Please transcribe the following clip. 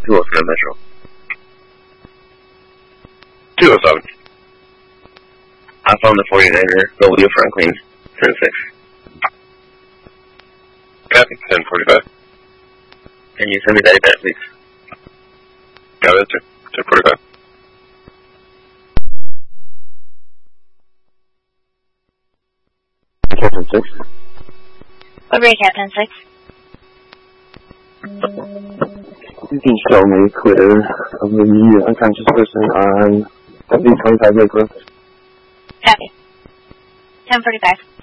207 Metro. 207. I found the 49er, W Franklin, turn 6. Copy, 1045. Can you send me that event, please? Got it, 1045. Captain 6. Over to Captain 6. You can show me Twitter of the unconscious person on W25 Lake Road. Copy. 1045.